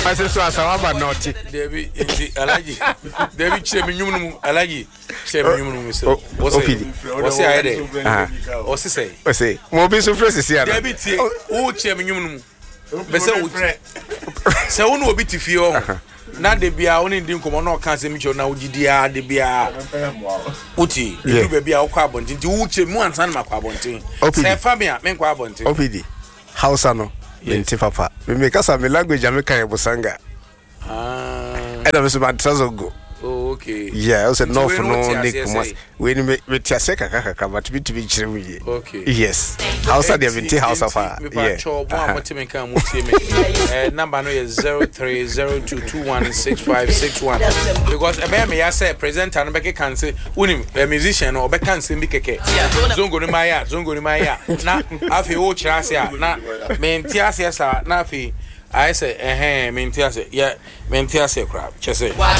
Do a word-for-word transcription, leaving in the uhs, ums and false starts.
I said so as about naughty. Debbie, Alaji, Debbie Cheminum, Alaji, Cheminum, so what's it? What's it say? What's say? Mobile surprise here. Debbie, oh, Cheminum. So, one will be to feel. Now they be our only drink on no cancer mission now. G D R, they be a Uti, you be our carbon, into which one son my carbon. Say, Fabian, men carbon. O P D. House ano. Binti papa. We make us a language American Bosanga. Ah. And I was about Trazogo. Oh, okay. Yeah, I was no for no Nick. When we with your second, but to be to be chilly. Okay. Yes. House at the Binti house of her. Yeah. What to make come with number is zero three zero two two one six five six one. Because a baby, I say, present and back can say, winning a musician or back can sing big cake. Don't go to my yard, don't go to my yard. Now, I feel old Chasia, not main Tiasia, Nafi. I say, eh, main Tiasia, yeah, main Tiasia crab. Just say.